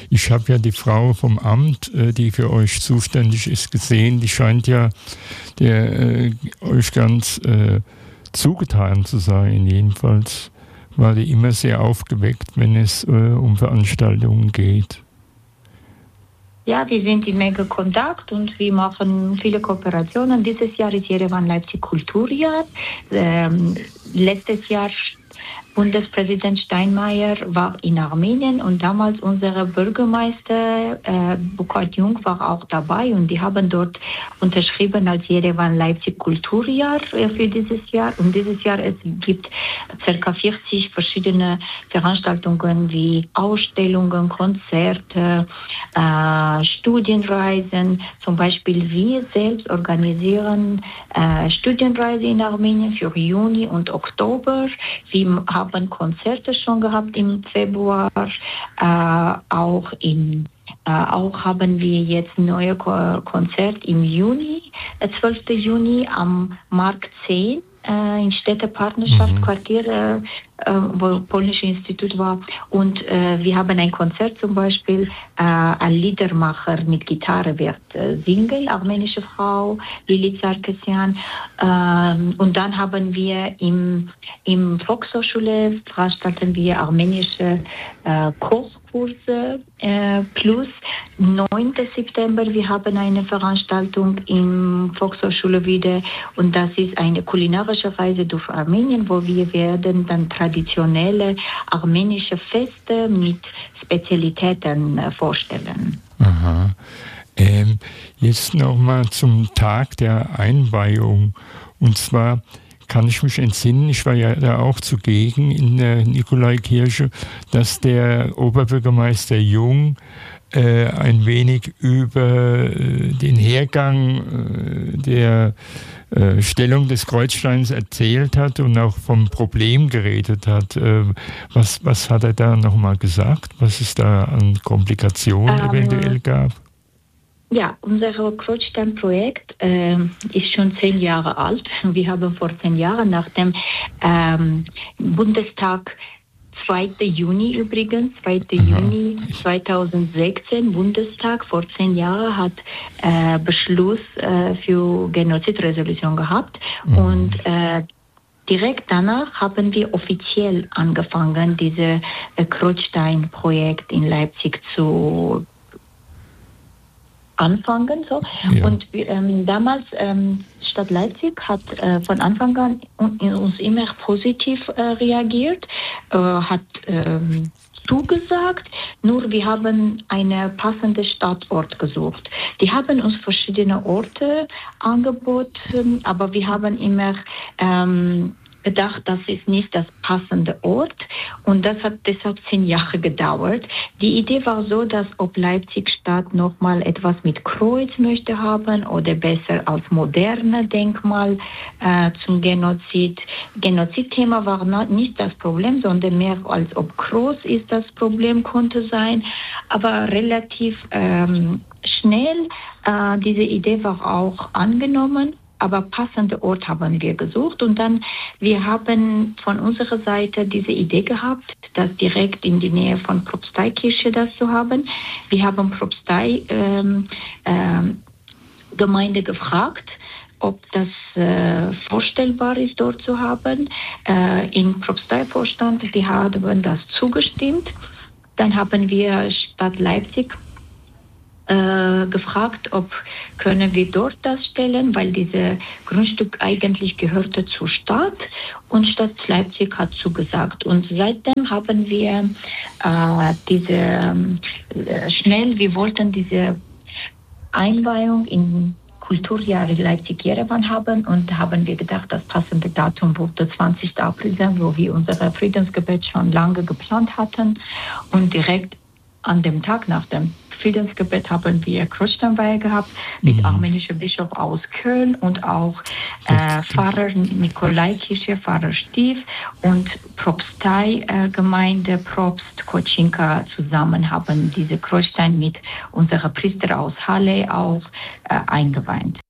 Ich habe ja die Frau vom Amt, die für euch zuständig ist, gesehen. Die scheint ja euch ganz zugetan zu sein. Jedenfalls war die immer sehr aufgeweckt, wenn es um Veranstaltungen geht. Ja, wir sind in mega Kontakt und wir machen viele Kooperationen. Dieses Jahr ist Jerewan Leipzig Kulturjahr. Letztes Jahr Bundespräsident Steinmeier war in Armenien und damals unser Bürgermeister Burkhard Jung war auch dabei und die haben dort unterschrieben als Jerewan Leipzig Kulturjahr für dieses Jahr. Und dieses Jahr es gibt ca. 40 verschiedene Veranstaltungen wie Ausstellungen, Konzerte, Studienreisen. Zum Beispiel wir selbst organisieren Studienreise in Armenien für Juni und Oktober. Wir haben Konzerte schon gehabt im Februar, auch haben wir jetzt neue Konzert im Juni, 12. Juni am Markt 10 in Städtepartnerschaft Quartier, wo das Polnische Institut war. Und wir haben ein Konzert zum Beispiel, ein Liedermacher mit Gitarre wird singen, armenische Frau, Lili Sarkisian. Und dann haben wir im Volkshochschule veranstalten wir armenische Kochkurse plus 9. September, wir haben eine Veranstaltung in Volkshochschule wieder und das ist eine kulinarische Reise durch Armenien, wo wir werden dann traditionelle armenische Feste mit Spezialitäten vorstellen. Aha. Jetzt nochmal zum Tag der Einweihung. Und zwar kann ich mich entsinnen, ich war ja da auch zugegen in der Nikolaikirche, dass der Oberbürgermeister Jung ein wenig über den Hergang der Stellung des Kreuzsteins erzählt hat und auch vom Problem geredet hat. Was hat er da nochmal gesagt? Was es da an Komplikationen eventuell gab? Ja, unser Kreuzsteinprojekt ist schon 10 Jahre alt. Wir haben vor 10 Jahren nach dem Bundestag 2. Juni übrigens, 2. Juni 2016, Bundestag vor 10 Jahren hat Beschluss für Genozidresolution gehabt und direkt danach haben wir offiziell angefangen, dieses Kreuzsteinprojekt in Leipzig zu anfangen. So. Ja. Und damals Stadt Leipzig hat von Anfang an uns immer positiv reagiert, hat zugesagt, nur wir haben einen passenden Standort gesucht. Die haben uns verschiedene Orte angeboten, aber wir haben immer gedacht, das ist nicht das passende Ort und das hat deshalb 10 Jahre gedauert. Die Idee war so, dass ob Leipzig Stadt nochmal etwas mit Kreuz möchte haben oder besser als moderne Denkmal zum Genozid. Genozidthema war nicht das Problem, sondern mehr als ob Kreuz ist das Problem konnte sein, aber relativ schnell diese Idee war auch angenommen. Aber passende Ort haben wir gesucht und dann, wir haben von unserer Seite diese Idee gehabt, das direkt in die Nähe von Propsteikirche das zu haben. Wir haben Propstei Gemeinde gefragt, ob das vorstellbar ist, dort zu haben. Im Propsteivorstand, die haben das zugestimmt. Dann haben wir Stadt Leipzig gefragt, ob können wir dort das stellen, weil dieses Grundstück eigentlich gehörte zur Stadt und Stadt Leipzig hat zugesagt. Und seitdem haben wir wir wollten diese Einweihung in Kulturjahr Leipzig-Jerewan haben und haben wir gedacht, das passende Datum wurde 20. April sein, wo wir unser Friedensgebet schon lange geplant hatten und direkt an dem Tag nach dem Friedensgebet haben wir Kreuzsteinweihe gehabt mit armenischem Bischof aus Köln und auch Pfarrer Nikolaikirche, Pfarrer Stief und Propstei Gemeinde Propst Koczynka zusammen haben diese Kreuzstein mit unserer Priester aus Halle auch eingeweiht.